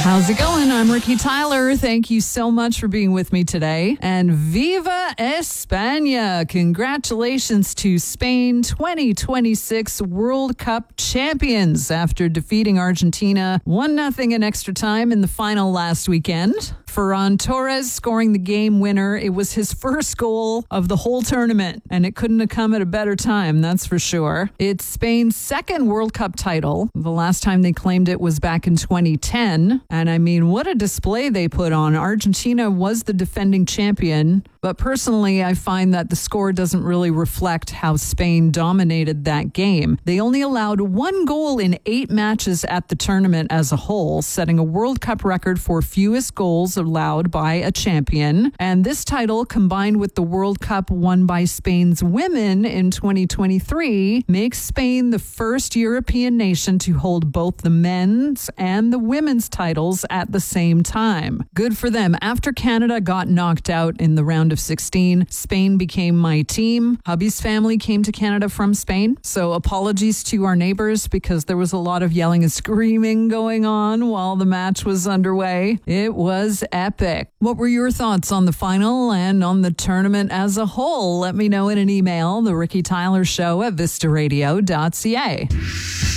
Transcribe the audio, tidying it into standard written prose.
How's it going? I'm Ricky Tyler. Thank you so much for being with me today. And Viva España! Congratulations to Spain, 2026 World Cup champions after defeating Argentina 1-0 in extra time in the final last weekend. Ferran Torres scoring the game winner. It was his first goal of the whole tournament, and it couldn't have come at a better time, that's for sure. It's Spain's second World Cup title. The last time they claimed it was back in 2010. And I mean, what a display they put on. Argentina was the defending champion, but personally, I find that the score doesn't really reflect how Spain dominated that game. They only allowed 1 goal in 8 matches at the tournament as a whole, setting a World Cup record for fewest goals allowed by a champion. And this title, combined with the World Cup won by Spain's women in 2023, makes Spain the first European nation to hold both the men's and the women's titles at the same time. Good for them. After Canada got knocked out in the round of 16, Spain became my team. Hubby's family came to Canada from Spain, so apologies to our neighbors because there was a lot of yelling and screaming going on while the match was underway. It was epic. What were your thoughts on the final and on the tournament as a whole? Let me know in an email, The Ricky Tyler Show at vistaradio.ca.